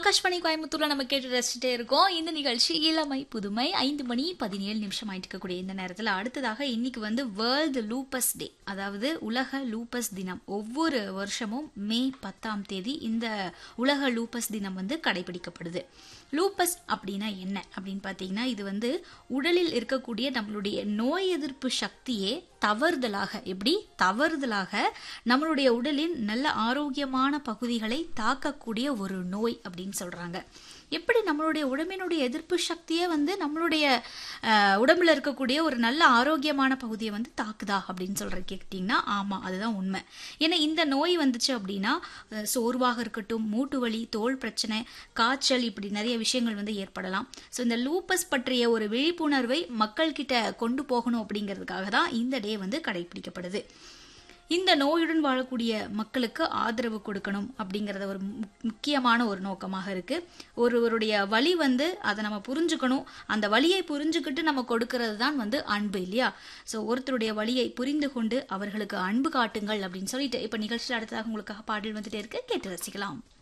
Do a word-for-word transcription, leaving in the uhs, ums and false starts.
ஆகாஷ்வாணி கோயம்புத்தூர்ல நம்ம கேட்டு ரசிச்சுட்டே இருக்கோம். இந்த நிகழ்ச்சி இளமை புதுமை. ஐந்து மணி பதினேழு நிமிஷம் ஆயிட்டு இருக்கக்கூடிய இந்த நேரத்துல அடுத்ததாக இன்னைக்கு வந்து வேர்ல்டு லூப்பஸ் டே, அதாவது உலக லூப்பஸ் தினம். ஒவ்வொரு வருஷமும் மே பத்தாம் தேதி இந்த உலக லூப்பஸ் தினம் வந்து கடைபிடிக்கப்படுது. லூப்பஸ் அப்படின்னா என்ன அப்படின்னு பாத்தீங்கன்னா, இது வந்து உடலில் இருக்கக்கூடிய நம்மளுடைய நோய் எதிர்ப்பு சக்தியே தவறுதலாக எப்படி தவறுதலாக நம்மளுடைய உடலின் நல்ல ஆரோக்கியமான பகுதிகளை தாக்கக்கூடிய ஒரு நோய் அப்படின்னு சொல்றாங்க. எப்படி நம்மளுடைய உடம்பினுடைய எதிர்ப்பு சக்தியே வந்து நம்மளுடைய உடம்புல இருக்கக்கூடிய ஒரு நல்ல ஆரோக்கியமான பகுதியை வந்து தாக்குதா அப்படின்னு சொல்ற கேட்டீங்கன்னா, ஆமா, அதுதான் உண்மை. ஏன்னா இந்த நோய் வந்துச்சு அப்படின்னா சோர்வாக இருக்கட்டும், மூட்டு வலி, தோல் பிரச்சனை, காய்ச்சல், இப்படி நிறைய விஷயங்கள் வந்து ஏற்படலாம். ஸோ இந்த லூப்பஸ் பற்றிய ஒரு விழிப்புணர்வை மக்கள் கிட்ட கொண்டு போகணும் அப்படிங்கிறதுக்காக தான் இந்த டே வந்து கடைபிடிக்கப்படுது. இந்த நோயுடன் வாழக்கூடிய மக்களுக்கு ஆதரவு கொடுக்கணும் அப்படிங்கறத ஒரு முக்கியமான ஒரு நோக்கமாக இருக்கு. ஒருவருடைய வலி வந்து அதை நம்ம புரிஞ்சுக்கணும். அந்த வலியை புரிஞ்சுக்கிட்டு நம்ம கொடுக்கறது தான் வந்து அன்பு, இல்லையா? ஸோ ஒருத்தருடைய வலியை புரிந்து கொண்டு அவர்களுக்கு அன்பு காட்டுங்கள் அப்படின்னு சொல்லிட்டு இப்ப நிகழ்ச்சியில் அடுத்ததாக உங்களுக்காக பாடல் வந்துட்டே இருக்கு, கேட்டு ரசிக்கலாம்.